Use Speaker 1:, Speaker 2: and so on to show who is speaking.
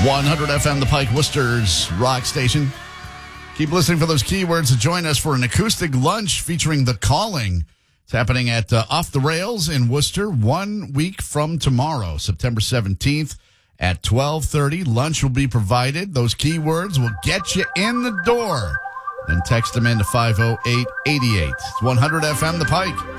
Speaker 1: 100 FM, the Pike Worcester's rock station. Keep listening for those keywords to join us for an acoustic lunch featuring The Calling. It's happening at Off the Rails in Worcester 1 week from tomorrow, September 17th at 12:30. Lunch will be provided. Those keywords will get you in the door. Then text them in to 50888. It's 100 FM, the Pike.